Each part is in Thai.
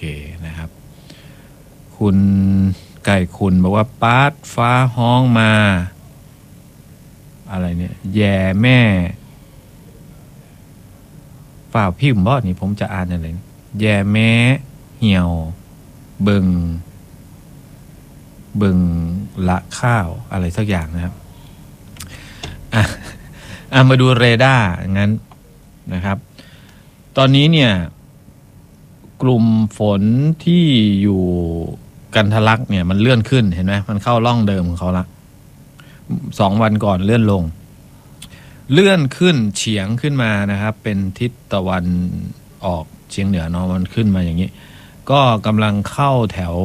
นะครับคุณไก่คุณบอกว่าปาดฟ้าฮ้องมาอะไรเนี่ยแย่แม่ฝ่าพิมพ์บ่นี่ผมจะอ่านอะไรแย่แม่เหี่ยวเบิงละข้าวอะไรสักอย่างนะครับมาดูเรดาร์งั้นนะครับตอนนี้เนี่ยกลุ่มฝนที่อยู่กันทะลักเนี่ยมันเลื่อนขึ้นเห็นไหมมันเข้าร่องเดิมของเขาละ2 วันก่อนเลื่อนลงเลื่อนขึ้นเฉียงขึ้นมานะครับเป็นทิศตะวันออกเฉียงเหนือเนาะมันขึ้นมาอย่างนี้ก็กำลังเข้าแถว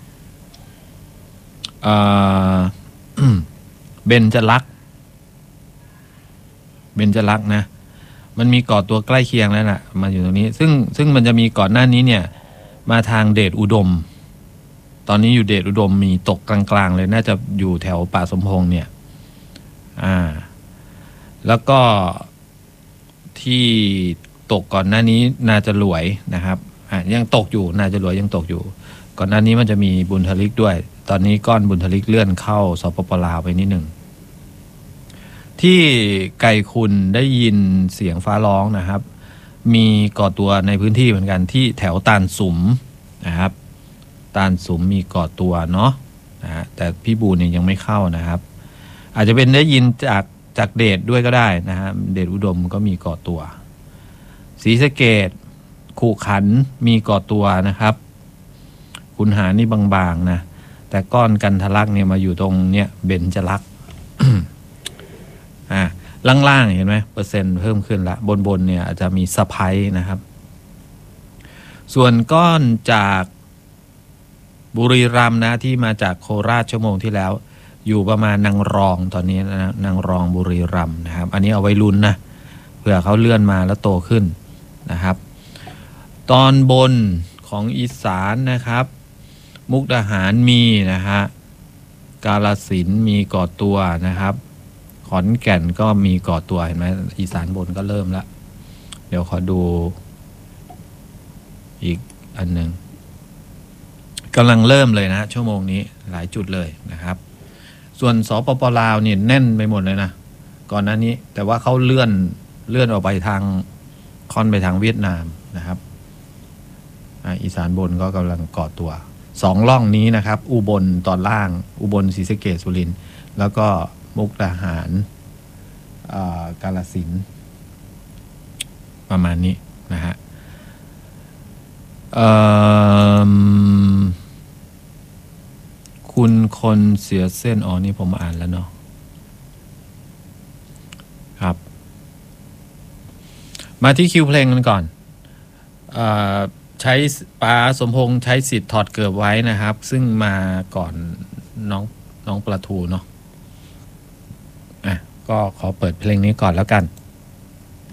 เบญจลักษณ์นะมันมีก่อตัวใกล้เคียงแล้วนะมาอยู่ตรงนี้ซึ่งมันจะมีก่อนหน้านี้เนี่ยมาทางเดชอุดมตอนนี้อยู่เดชอุดมมีตกกลางๆเลยน่าจะอยู่แถวป่าสมพงษ์เนี่ยแล้วก็ที่ตกก่อนหน้านี้นาจะรวยนะครับยังตกอยู่นาจะรวยยังตกอยู่ก่อนหน้านี้มันจะมีบุญทลิกด้วยตอนนี้ก้อนบุญทลิกเลื่อนเข้าสปป.ลาวไปนิดหนึ่งที่ไก่คุณได้ยินเสียงฟ้าร้องนะครับมีก่อตัวในพื้นที่เหมือนกันที่แถวตาลสุมนะครับตาลสุมมีก่อตัวเนาะแต่พี่บูเนี่ยยังไม่เข้านะครับอาจจะเป็นได้ยินจากเดชด้วยก็ได้นะฮะเดชอุดมก็มีก่อตัวศรีสะเกษขู่ขันมีก่อตัวนะครับคุณหานี่บางๆนะแต่ก้อนกันทะลักเนี่ยมาอยู่ตรงเนี้ยเบญจลักษณ์ ล่างๆเห็นไหมเปอร์เซ็นต์เพิ่มขึ้นละบนเนี่ยอาจจะมีสะไพร์นะครับส่วนก้อนจากบุรีรัมย์นะที่มาจากโคราชชั่วโมงที่แล้วอยู่ประมาณนางรองตอนนี้นะนางรองบุรีรัมย์นะครับอันนี้เอาไว้ลุ้นนะเผื่อเขาเลื่อนมาแล้วโตขึ้นนะครับตอนบนของอีสานนะครับมุกดาหารมีนะฮะกาฬสินธุ์มีก่อตัวนะครับขอนแก่นก็มีก่อตัวเห็นไหมอีสานบนก็เริ่มแล้วเดี๋ยวขอดูอีกอันหนึ่งกำลังเริ่มเลยนะชั่วโมงนี้หลายจุดเลยนะครับส่วนสปป.ลาวเนี่ยแน่นไปหมดเลยนะก่อนหน้านี้แต่ว่าเขาเลื่อนออกไปทางค่อนไปทางเวียดนามนะครับอีสานบนก็กำลังก่อตัว2ร่องนี้นะครับอุบลตอนล่างอุบลศรีสะเกษสุรินทร์แล้วก็มุกดาหารกาฬสินธุ์ประมาณนี้นะฮะคุณคนเสียเส้นนี่ผมอ่านแล้วเนาะครับมาที่คิวเพลงกันก่อนใช้ป้าสมพงษ์ใช้สิทธิ์ถอดเกือบไว้นะครับซึ่งมาก่อนน้องปลาทูเนาะก็ขอเปิดเพลงนี้ก่อนแล้วกัน